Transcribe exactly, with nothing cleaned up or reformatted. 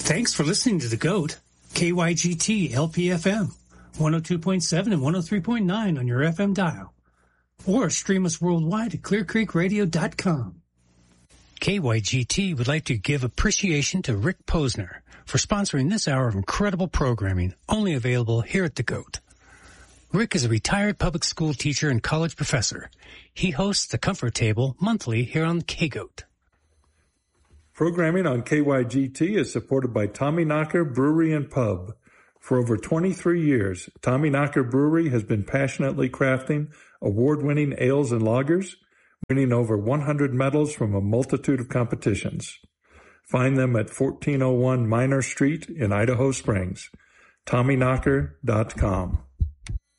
Thanks for listening to The GOAT, K Y G T L P F M, one oh two point seven and one oh three point nine on your F M dial. Or stream us worldwide at clear creek radio dot com. K Y G T would like to give appreciation to Rick Posner for sponsoring this hour of incredible programming, only available here at The GOAT. Rick is a retired public school teacher and college professor. He hosts the Comfort Table monthly here on K-GOAT. Programming on K Y G T is supported by Tommy Knocker Brewery and Pub. For over twenty-three years, Tommy Knocker Brewery has been passionately crafting award-winning ales and lagers, winning over one hundred medals from a multitude of competitions. Find them at fourteen oh one Minor Street in Idaho Springs. Tommy Knocker dot com.